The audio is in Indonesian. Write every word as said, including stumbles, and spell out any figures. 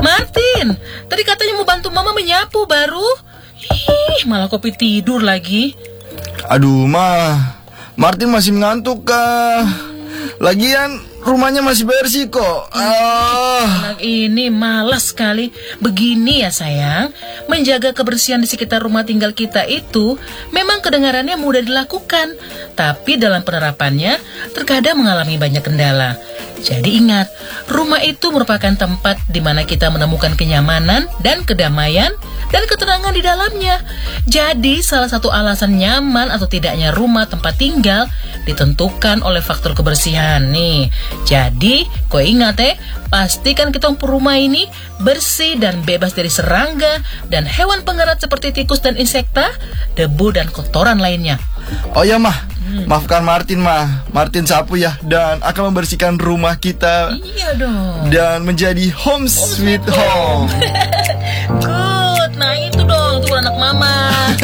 Martin, tadi katanya mau bantu mama menyapu baru. Ih, malah kopi tidur lagi. Aduh, Ma. Martin masih mengantuk kah? Lagian rumahnya masih bersih kok. Ah. Anak ini malas sekali. Begini ya sayang, menjaga kebersihan di sekitar rumah tinggal kita itu memang kedengarannya mudah dilakukan, tapi dalam penerapannya terkadang mengalami banyak kendala. Jadi ingat, rumah itu merupakan tempat di mana kita menemukan kenyamanan dan kedamaian dan ketenangan di dalamnya. Jadi salah satu alasan nyaman atau tidaknya rumah tempat tinggal ditentukan oleh faktor kebersihan nih. Jadi, kau ingat eh, pastikan kita rumah ini bersih dan bebas dari serangga dan hewan pengerat seperti tikus dan insekta, debu dan kotoran lainnya. Oh ya, Mah. Hmm. Maafkan Martin, Mah. Martin sapu ya dan akan membersihkan rumah kita. Iya dong. Dan menjadi home sweet home.